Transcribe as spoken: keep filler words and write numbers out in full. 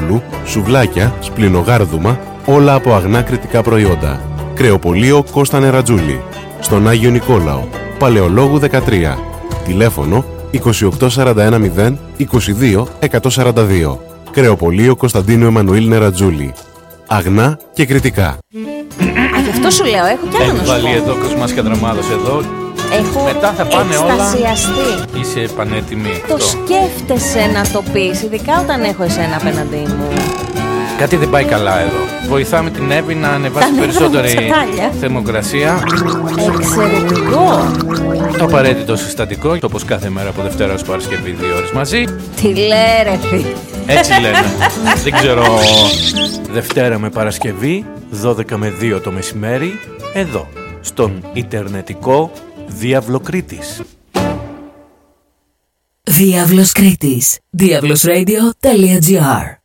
τούβλου, σουβλάκια, σπλινογάρδουμα, όλα από αγνά κρητικά προϊόντα. Κρεοπωλείο Κώστα Νερατζούλη. Στον Άγιο Νικόλαο, Παλαιολόγου δεκατρία. Τηλέφωνο είκοσι οκτώ σαράντα ένα μηδέν είκοσι δύο εκατόν σαράντα δύο. Κρεοπωλείο Κωνσταντίνου Εμμανουήλ Νερατζούλη. Αγνά και κρητικά. Α, γι' αυτό σου λέω, έχω κι άλλο να σου πω. Έχει βάλει εδώ Κοσμάς και Αδραμάδος εδώ. Έχω μετά θα πάνε εκστασιαστεί. Όλα. Είσαι πανέτοιμη. Το σκέφτεσαι να το πεις, ειδικά όταν έχω εσένα απέναντί μου. Κάτι δεν πάει καλά εδώ. Βοηθάμε την Εύη να ανεβάσει περισσότερη θερμοκρασία. Εξαιρετικό. Το απαραίτητο συστατικό, όπως κάθε μέρα από Δευτέρα ως Παρασκευή, δύο ώρες μαζί. Τι λέει ρε φι. Έτσι λένε. Δεν ξέρω. Δευτέρα με Παρασκευή, δώδεκα με δύο το μεσημέρι, εδώ, στον Ιντερνετικό Διάβλο Κρήτης. Διάβλος Κρήτης. διάβλος ρέιντιο τελεία τζι άρ